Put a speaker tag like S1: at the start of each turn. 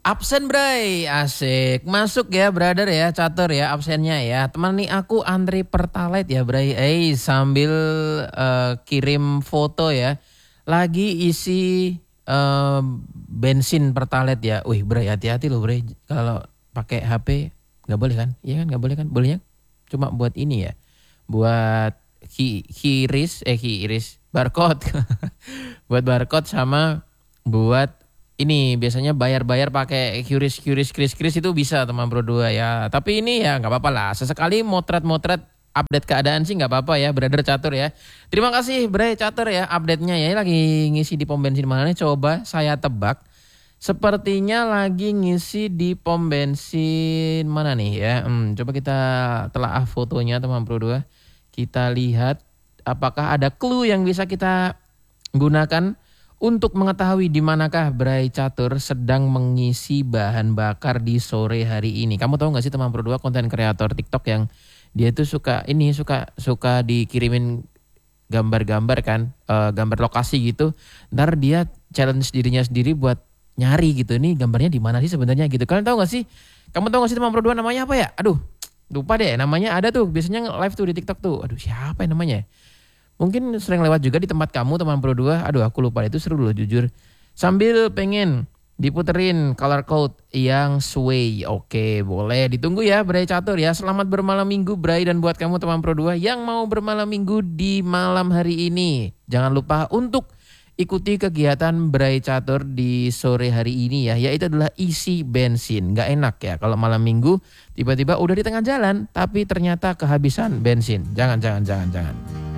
S1: Absen Bray, asik. Masuk ya brother ya, catur ya absennya ya. Temani aku antri Pertalite ya Bray. Sambil kirim foto ya. Lagi isi bensin Pertalite ya. Wih Bray, hati-hati loh Bray. Kalau pakai HP nggak boleh kan? Iya kan nggak boleh kan? Bolehnya cuma buat ini ya. Buat kiris barcode. Buat barcode sama buat ini biasanya bayar-bayar pakai kris itu bisa teman Bro 2 ya. Tapi ini ya nggak apa-apa lah. Sesekali motret-motret update keadaan sih nggak apa-apa ya, brother catur ya. Terima kasih Bray catur ya update-nya ya. Lagi ngisi di pom bensin mana nih? Coba saya tebak. Sepertinya lagi ngisi di pom bensin mana nih ya. Coba kita telaah fotonya teman Bro 2. Kita lihat apakah ada clue yang bisa kita gunakan untuk mengetahui di manakah Bray Catur sedang mengisi bahan bakar di sore hari ini. Kamu tahu nggak sih teman Pro 2 konten kreator TikTok yang dia tuh suka dikirimin gambar-gambar kan, gambar lokasi gitu. Ntar dia challenge dirinya sendiri buat nyari gitu. Ini gambarnya di mana sih sebenarnya gitu. Kalian tahu nggak sih? Kamu tahu nggak sih teman Pro 2 namanya apa ya? Aduh, lupa deh namanya, ada tuh biasanya live tuh di TikTok tuh. Aduh, siapa yang namanya? Mungkin sering lewat juga di tempat kamu teman Pro 2. Aduh aku lupa, itu seru loh jujur. Sambil pengen diputerin color code yang sway. Oke boleh ditunggu ya Bray Catur ya. Selamat bermalam minggu Bray, dan buat kamu teman Pro 2 yang mau bermalam minggu di malam hari ini, jangan lupa untuk ikuti kegiatan Bray Catur di sore hari ini ya. Yaitu adalah isi bensin. Gak enak ya kalau malam minggu tiba-tiba udah di tengah jalan tapi ternyata kehabisan bensin. Jangan.